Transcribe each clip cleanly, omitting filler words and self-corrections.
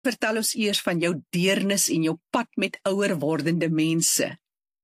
Vertel ons eers van jou deernis en jou pad met ouer wordende mense.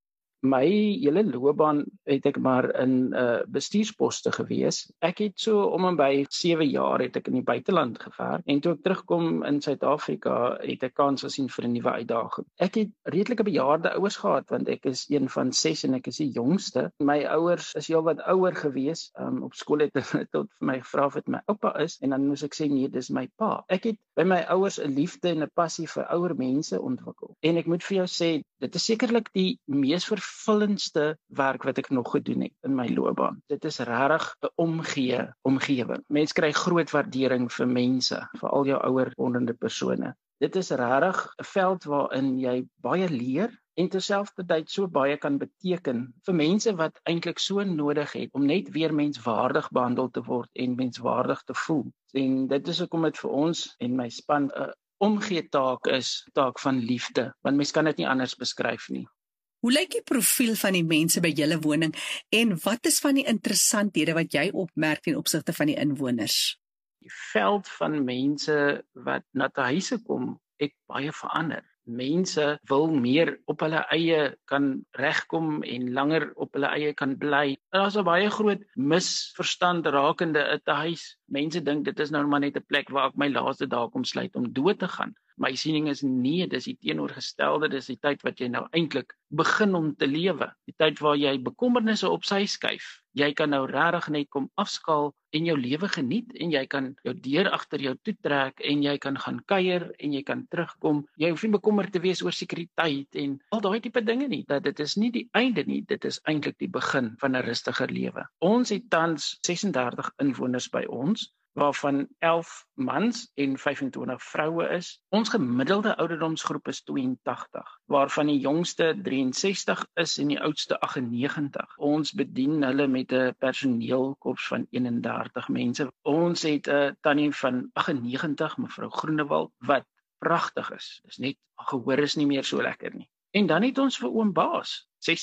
My hele loopbaan het ek maar in bestuursposte gewees. Ek het so om en by 7 jaar het ek in die buiteland gewerk en toe ek terugkom in Suid-Afrika het ek kans gesien vir 'n nuwe uitdaging. Ek het redelike bejaarde ouers gehad want ek is een van 6 en ek is die jongste. My ouers is heelwat ouer gewees. Op skool het hulle tot vir my gevra of dit my oupa is en dan moes ek sê nee, dis my pa. Ek het by my ouers 'n liefde en 'n passie vir ouer mense ontwikkel. En ek moet vir jou sê, dit is sekerlik die mees vervullendste werk wat ek nog gedoen het in my loopbaan. Dit is regtig 'n omgewing. Mense kry groot waardering vir mense, vir al jou ouer wordende persone. Dit is regtig 'n veld waarin jy baie leer en terselfdertyd so baie kan beteken vir mense wat eintlik so nodig het om net weer menswaardig behandel te word en menswaardig te voel. En dit is hoekom dit vir ons en my span 'n omgee-taak is, taak van liefde, want mens kan dit nie anders beskryf nie. Hoe lyk die profiel van die mense by julle woning en wat is van die interessanthede wat jy opmerk ten opsigte van die inwoners? Die veld van mense wat na te huise kom, het baie verander. Mense wil meer op hulle eie kan regkom en langer op hulle eie kan bly. Daar's 'n baie groot misverstand rakende 'n tehuis. Mense dink dit is nou maar net 'n plek waar ek my laaste dae kom sluit om dood te gaan. My siening is nee, dis die teenoorgestelde, dis die tyd wat jy nou eintlik begin om te lewe. Die tyd waar jy bekommernisse op sy skuif. Jy kan nou regtig net kom afskaal en jou lewe geniet en jy kan jou deur agter jou toe trek en jy kan gaan kuier en jy kan terugkom. Jy hoef nie bekommerd te wees oor sekuriteit en al daai tipe dinge nie. Dat dit is nie die einde nie, dit is eintlik die begin van 'n rustiger lewe. Ons het tans 36 inwoners by ons, waarvan 11 mans en 25 vroue is. Ons gemiddelde ouderdomsgroep is 82, waarvan die jongste 63 is en die oudste 98. Ons bedien hulle met 'n personeelkorps van 31 mense. Ons het 'n tannie van 98, mevrou Groenewald, wat pragtig is. Dis net gehoor is nie meer so lekker nie. En dan het ons vir oom Baas,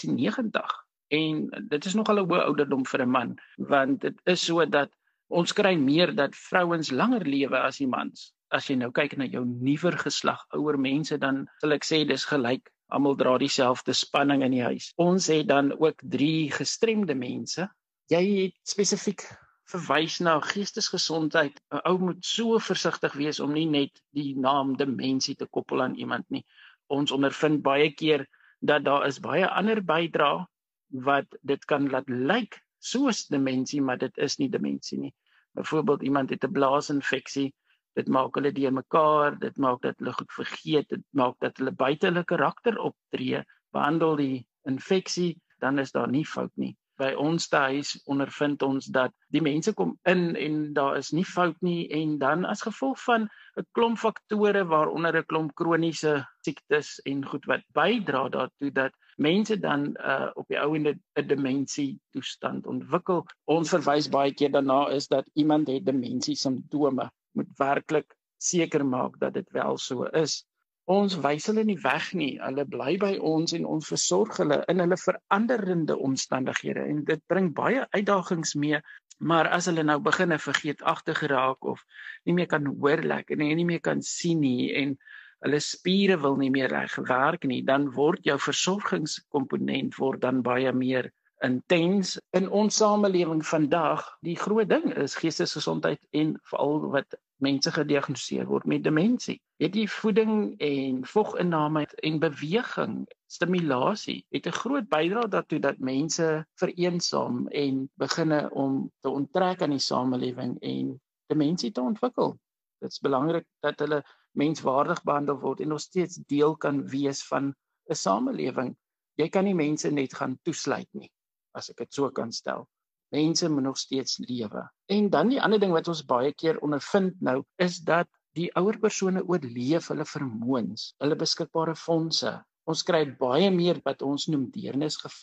96. En dit is nogal 'n hoë ouderdom vir 'n man, want dit is so dat ons kry meer dat vrouens langer lewe as die mans. As jy nou kyk na jou nuwer geslag ouer mense, dan sal ek sê dis gelyk. Almal dra dieselfde spanning in die huis. Ons het dan ook 3 gestremde mense. Jy het spesifiek verwys na geestesgesondheid. 'n Ou moet so versigtig wees om nie net die naam demensie te koppel aan iemand nie. Ons ondervind baie keer dat daar is baie ander bydrae wat dit kan laat lyk soos demensie, maar dit is nie demensie nie. Byvoorbeeld iemand het 'n blaasinfeksie, dit maak hulle deurmekaar, dit maak dat hulle goed vergeet, dit maak dat hulle buite hulle karakter optree. Behandel die infeksie, dan is daar nie fout nie. By ons huis ondervind ons dat die mense kom in en daar is nie fout nie en dan as gevolg van 'n klomp faktore waaronder 'n klomp kroniese siektes en goed wat bydra daartoe dat mense dan op die ou ende 'n demensie toestand ontwikkel. Ons verwys baie keer daarna is dat iemand het demensie simptome, moet werklik seker maak dat dit wel so is. Ons wys hulle nie weg nie, hulle bly by ons en ons versorg hulle in hulle veranderende omstandighede en dit bring baie uitdagings mee, maar as hulle nou begin vergeetagtig geraak of nie meer kan hoor lekker nie meer kan sien nie en hulle spiere wil nie meer reg werk nie, dan word jou versorgingskomponent word dan baie meer intens. In ons samelewing vandag, die groot ding is geestesgesondheid en veral wat mense gediagnoseer word met demensie. Die voeding en voginname en beweging, stimulasie, het 'n groot bydrae daartoe dat mense vereensaam en beginne om te onttrek aan die samelewing en demensie te ontwikkel. Dit is belangrik dat hulle menswaardig behandel word en nog steeds deel kan wees van 'n samelewing. Jy kan nie mense net gaan toesluit nie, as ek dit so kan stel. Mense moet nog steeds lewe. En dan die ander ding wat ons baie keer ondervind nou, is dat die ouer persone oorleef hulle vermoëns, hulle beskikbare fondse. Ons kry baie meer wat ons noem deernisgevalle,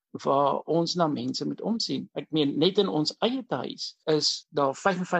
waar ons na mense moet omsien. Ek meen, net in ons eie huis is daar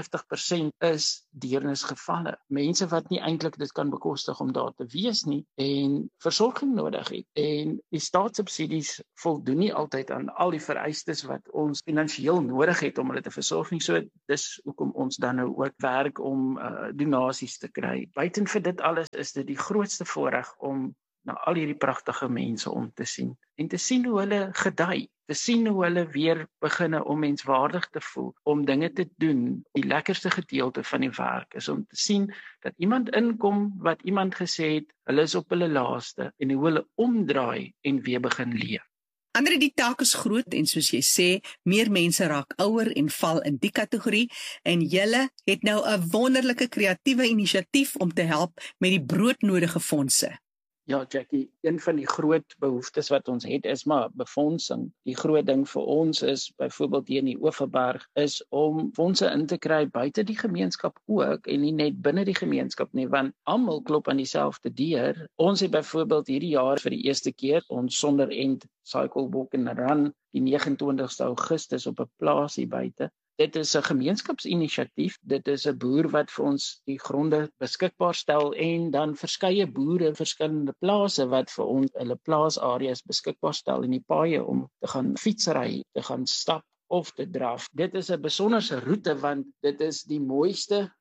55% is deernisgevalle. Mense wat nie eintlik dit kan bekostig om daar te wees nie en versorging nodig het. En die staatssubsidies voldoen nie altyd aan al die vereistes wat ons finansiëel nodig het om hulle te versorg nie. So dis hoekom ons dan nou ook werk om donasies te kry. Buiten vir dit alles is dit die grootste voorreg om na al hierdie pragtige mense om te sien en te sien hoe hulle gedei, te sien hoe hulle weer beginne om menswaardig te voel, om dinge te doen. Die lekkerste gedeelte van die werk is om te sien dat iemand inkom wat iemand gesê het, hulle is op hulle laaste en hoe hulle omdraai en weer begin leef. Andre, die taak is groot en soos jy sê, meer mense raak ouer en val in die kategorie en julle het nou 'n wonderlike kreatiewe inisiatief om te help met die broodnodige fondse. Ja, Jackie, een van die groot behoeftes wat ons het is maar befondsing. Die groot ding vir ons is byvoorbeeld hier in die Oeverberg is om fondse in te kry buite die gemeenskap ook en nie net binne die gemeenskap nie, want almal klop aan dieselfde deur. Ons het byvoorbeeld hierdie jaar vir die eerste keer ons sonder end cycle walk and run die 29ste Augustus op 'n plaas hier buite. Dit is 'n gemeenskapsinisiatief, dit is 'n boer wat vir ons die gronde beskikbaar stel en dan verskeie boere in verskillende plase wat vir ons hulle plaasareas beskikbaar stel en die paaie om te gaan fietsry, te gaan stap of te draf. Dit is 'n besonderse roete want dit is die mooiste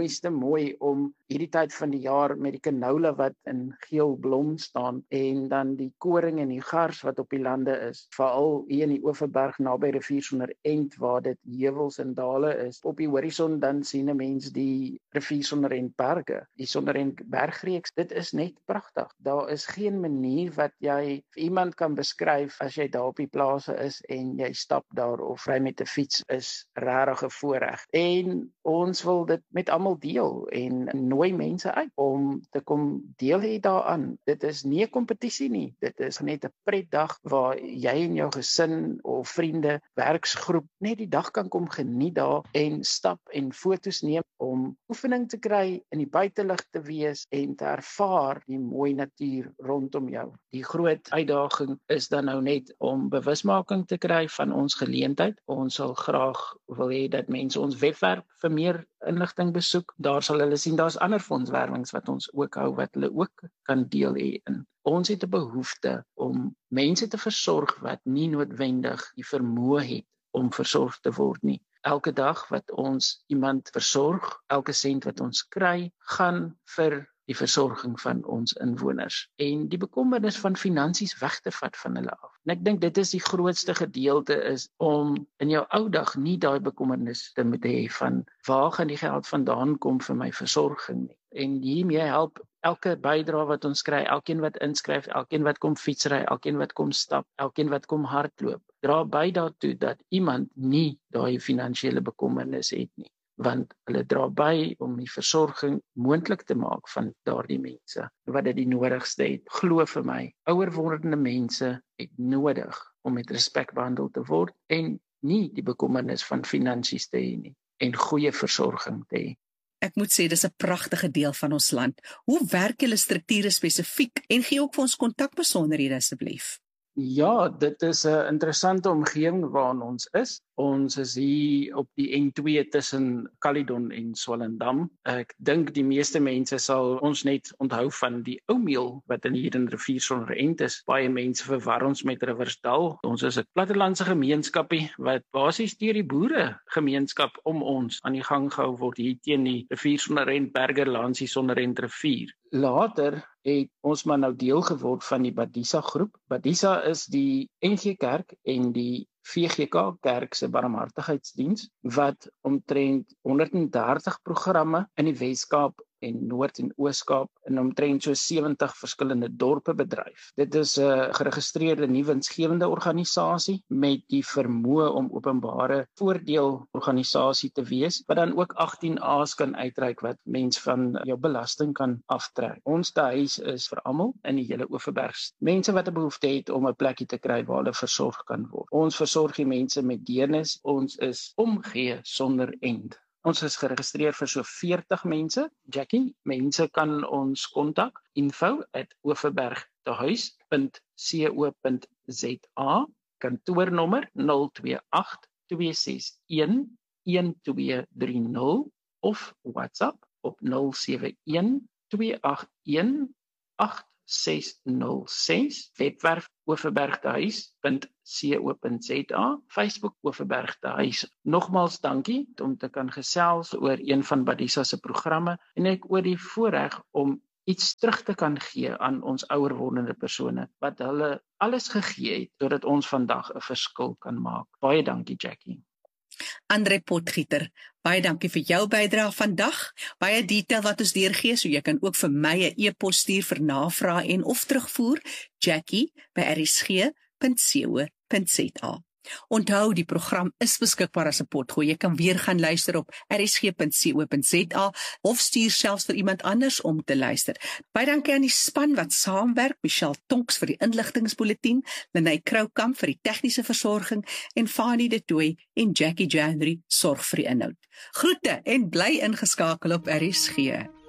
mooi om hierdie tyd van die jaar met die canola wat in geel blom staan en dan die koring en die gars wat op die lande is, veral hier in die Oeverberg naby rivier sonder end waar dit heuwels en dale is. Op die horison dan sien 'n mens die rivier sonder end berge, die sonder end bergreeks. Dit is net pragtig. Daar is geen manier wat jy vir iemand kan beskryf as jy daar op die plase is en jy stap daar of ry met 'n fiets is regtig 'n voorreg. En ons wil dit met almal deel en nooi mense uit om te kom deel hê daaraan. Dit is nie 'n kompetisie nie. Dit is net 'n pretdag waar jy en jou gesin of vriende, werksgroep net die dag kan kom geniet daar en stap en foto's neem om oefening te kry, in die buitelug te wees en te ervaar die mooi natuur rondom jou. Die groot uitdaging is dan nou net om bewusmaking te kry van ons geleentheid. Ons sal graag wil hê dat mense ons webwerf vir meer inligting besoek. Daar sal hulle sien daar's ander fondswerwings wat ons ook hou wat hulle ook kan deel hê in. Ons het 'n behoefte om mense te versorg wat nie noodwendig die vermoë het om versorg te word nie. Elke dag wat ons iemand versorg, elke sent wat ons kry, gaan vir die versorging van ons inwoners en die bekommernis van finansies weg te vat van hulle af. En ek dink dit is die grootste gedeelte is om in jou ou dag nie daai bekommernis te moet hê van waar gaan die geld vandaan kom vir my versorging nie. En hiermee help elke bydrae wat ons kry, elkeen wat inskryf, elkeen wat kom fietsry, elkeen wat kom stap, elkeen wat kom hardloop, dra by daartoe dat iemand nie daai finansiële bekommernis het nie. Want hulle dra by om die versorging moontlik te maak van daardie mense wat dit die nodigste het. Glo vir my, ouer wordende mense het nodig om met respek behandel te word en nie die bekommernis van finansies te hê nie en goeie versorging te hê. Ek moet sê, dis 'n pragtige deel van ons land. Hoe werk julle strukture spesifiek en gee ook vir ons kontakbesonderhede asseblief? Ja, dit is 'n interessante omgewing waarin ons is. Ons is hier op die N2 tussen Caledon en Swellendam. Ek dink die meeste mense sal ons net onthou van die ou meel wat hier in rivier sonder end is. Baie mense verwar ons met Riversdal. Ons is 'n plattelandse gemeenskapie wat basies deur die boere gemeenskap om ons aan die gang gehou word hier teen die rivier sonder end berge langs die sonder end rivier. Later het ons maar nou deel geword van die Badisa groep. Badisa is die NG Kerk en die VGK Kerk se barmhartigheidsdiens wat omtrent 130 programme in die Wes-Kaap en Noord- en Oos-Kaap in omtrent so 70 verskillende dorpe bedryf. Dit is 'n geregistreerde nie-winsgewende organisasie met die vermoë om openbare voordeelorganisasie te wees, wat dan ook 18 A's kan uitreik wat mens van jou belasting kan aftrek. Ons huis is vir almal in die hele Oeverberg. Mense wat 'n behoefte het om 'n plekkie te kry waar hulle versorg kan word. Ons versorg die mense met deernis. Ons is omgee sonder end. Ons is geregistreer vir so 40 mense. Jackie, mense kan ons kontak info@oeverbergtehuis.co.za. kantoornommer 028 261 1230 of WhatsApp op 071 281 8606, webwerf overbergtehuis.co.za, Facebook Overbergtehuis. Nogmaals dankie om te kan gesels oor een van Badisa se programme en ek oor die voorreg om iets terug te kan gee aan ons ouer wordende persone wat hulle alles gegee het sodat ons vandag 'n verskil kan maak. Baie dankie Jackie. Andre Potgieter, baie dankie vir jou bydrae vandag. Baie detail wat ons deurgee, so jy kan ook vir my 'n e-pos stuur vir navrae en of terugvoer, jackie@rsg.co.za. Onthou, die program is beskikbaar as 'n potgooi. Jy kan weer gaan luister op rsg.co.za of stuur selfs vir iemand anders om te luister. Baie dankie aan die span wat saamwerk, Michelle Tonks vir die inligtingsbulletin, Lenay Kroukamp vir die tegniese versorging en Fanie de Tooy en Jackie Jandry sorg vir die inhoud. Groete en bly ingeskakel op RSG.